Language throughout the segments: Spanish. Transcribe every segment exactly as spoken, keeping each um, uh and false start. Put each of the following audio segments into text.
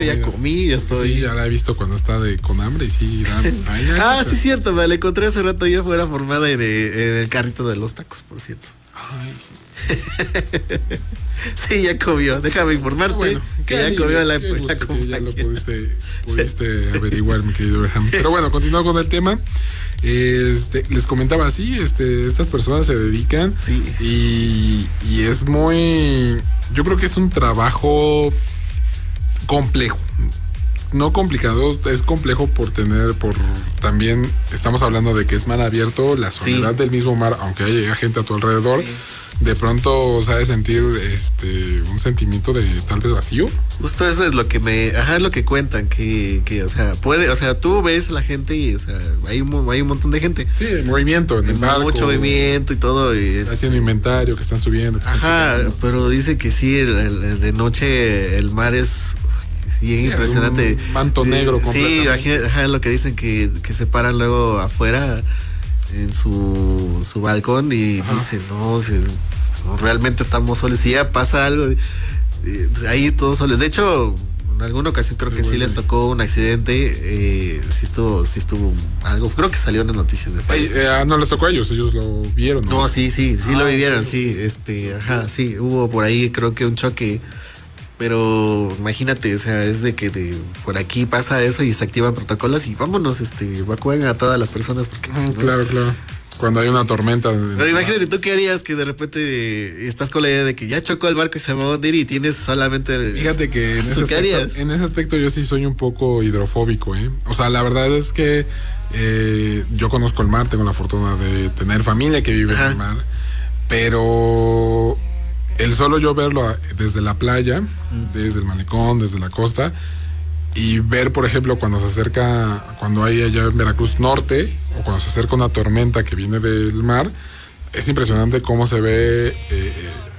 Ya comí, ya estoy. Sí, ya la he visto cuando está de, con hambre y sí. Da, ay, ya, ah, sí, cierto, me la encontré hace rato ya fuera formada en, en el carrito de los tacos, por cierto. Ay, sí. sí, ya comió. Déjame informarte bueno, que ya comió la, la que ya lo pudiste, pudiste averiguar, mi querido Abraham. Pero bueno, continuando con el tema. Este, les comentaba así, este, estas personas se dedican sí. y, y es muy, yo creo que es un trabajo complejo, no complicado, es complejo por tener, por también estamos hablando de que es mar abierto, la soledad sí. del mismo mar, aunque haya gente a tu alrededor. Sí. De pronto sabes sentir este un sentimiento de tal vez vacío. Justo eso es lo que me, ajá, es lo que cuentan, que, que o sea, puede, o sea, tú ves la gente y, o sea, hay un, hay un montón de gente. Sí, movimiento en el barco. Mucho movimiento y todo. Y es, haciendo inventario, que están subiendo. Que ajá, están pero dice que sí, el, el, de noche el mar es sí, sí, impresionante. Es un manto negro completamente. Sí, imagínate, ajá, lo que dicen que, que se paran luego afuera en su, su balcón y ajá. dicen, no, si, no, realmente estamos solos, si ya pasa algo, ahí todos solos. De hecho, en alguna ocasión creo sí, que bueno. sí les tocó un accidente, eh, sí estuvo, sí estuvo algo, creo que salió en las noticias del país. Eh, eh, no les tocó a ellos, ellos lo vieron. No, no sí, sí, sí ah, lo vivieron, sí, este, ajá, sí, hubo por ahí creo que un choque. Pero imagínate, o sea, es de que de, por aquí pasa eso y se activan protocolos y vámonos, este, evacúen a todas las personas porque ah, ¿no? Claro, claro. Cuando hay una tormenta. Pero imagínate, ¿tú qué harías que de repente estás con la idea de que ya chocó el barco y se va a hundir y tienes solamente... Fíjate que en ese, aspecto, en ese aspecto yo sí soy un poco hidrofóbico, ¿eh? O sea, la verdad es que eh, yo conozco el mar, tengo la fortuna de tener familia que vive Ajá. en el mar, pero... El solo yo verlo desde la playa, desde el malecón, desde la costa, y ver, por ejemplo, cuando se acerca, cuando hay allá en Veracruz Norte, o cuando se acerca una tormenta que viene del mar, es impresionante cómo se ve, eh, eh,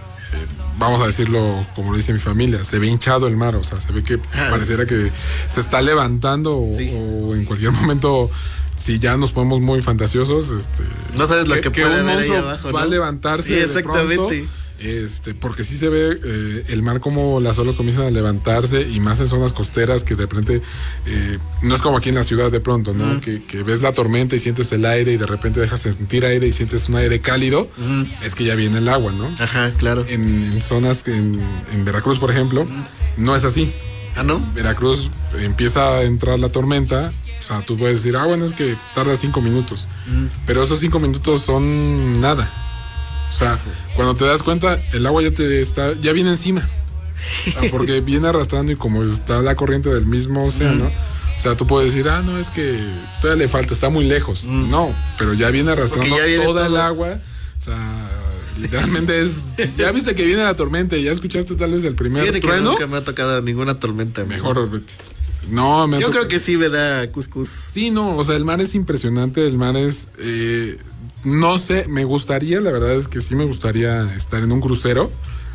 vamos a decirlo como lo dice mi familia, se ve hinchado el mar, o sea, se ve que ah, pareciera sí. que se está levantando sí. o, o en cualquier momento... Si ya nos ponemos muy fantasiosos, este, no sabes lo que, que, que puede un haber monstruo ahí abajo, va ¿no? a levantarse sí, exactamente. De pronto, este, porque sí se ve eh, el mar como las olas comienzan a levantarse y más en zonas costeras que de repente eh, no es como aquí en la ciudad de pronto, ¿no? Uh-huh. Que, que ves la tormenta y sientes el aire y de repente dejas sentir aire y sientes un aire cálido, uh-huh. es que ya viene el agua, ¿no? Ajá, claro. En, en zonas, en, en Veracruz, por ejemplo, uh-huh. no es así. ¿Ah, no? Veracruz empieza a entrar la tormenta. O sea, tú puedes decir, ah, bueno, es que tarda cinco minutos. Mm. Pero esos cinco minutos son nada. O sea, sí. cuando te das cuenta, el agua ya te está, ya viene encima. O sea, porque viene arrastrando y como está la corriente del mismo océano, mm. o sea, tú puedes decir, ah, no, es que todavía le falta, está muy lejos. Mm. No, pero ya viene arrastrando ya viene toda todo. el agua. O sea, literalmente es, ya viste que viene la tormenta y ya escuchaste tal vez el primer Fíjate trueno. Que nunca me ha tocado ninguna tormenta. Mejor, no, me Yo creo que sí me da cuscús. Sí, no, o sea, el mar es impresionante, el mar es, eh, no sé, me gustaría, la verdad es que sí me gustaría estar en un crucero,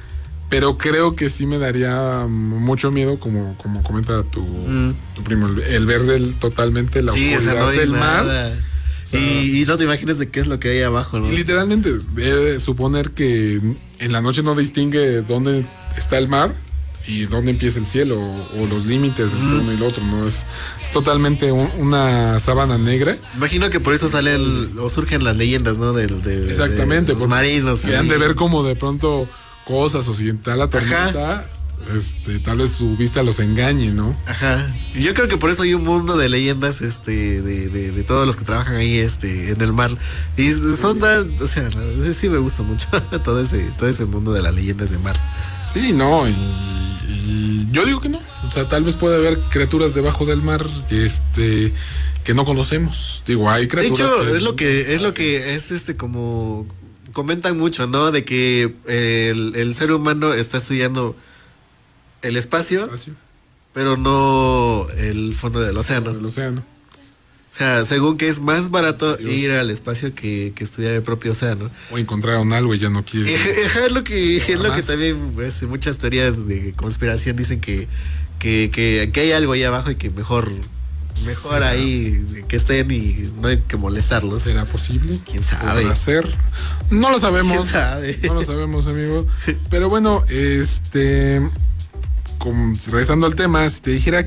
pero creo que sí me daría mucho miedo, como, como comenta tu, mm. tu primo, el, el ver el, totalmente la sí, oscuridad o sea, no del nada. mar. O sea, y, y no te imaginas de qué es lo que hay abajo, ¿no? Y literalmente, debe suponer que en la noche no distingue dónde está el mar y dónde empieza el cielo o, o los límites entre mm. uno y el otro, ¿no? Es, es totalmente un, una sábana negra. Imagino que por eso salen o surgen las leyendas, ¿no? De, de, Exactamente. De los marinos. Que han de ver como de pronto cosas o si está la tormenta, este, tal vez su vista los engañe, ¿no? Ajá. Y yo creo que por eso hay un mundo de leyendas, este, de, de, de todos los que trabajan ahí, este, en el mar. Y son tan, o sea, sí me gusta mucho todo ese, todo ese mundo de las leyendas de mar. Sí, no, y Y yo digo que no, o sea, tal vez puede haber criaturas debajo del mar que este que no conocemos. Digo, hay criaturas. De hecho, que es lo que es lo que es este como comentan mucho, ¿no? De que el, el ser humano está estudiando el espacio, espacio, pero no el fondo del océano. El océano. O sea, según que es más barato Dios. ir al espacio que, que estudiar el propio océano. O encontraron algo y ya no quiere. Es lo que, es lo que también, pues, muchas teorías de conspiración dicen que, que, que, que hay algo ahí abajo y que mejor, mejor ¿Será? ahí que estén y no hay que molestarlos. ¿Será posible? ¿Quién sabe? ¿Podrá ser? No lo sabemos. ¿Quién sabe? No lo sabemos, amigo. Pero bueno, este... regresando al tema, si te dijera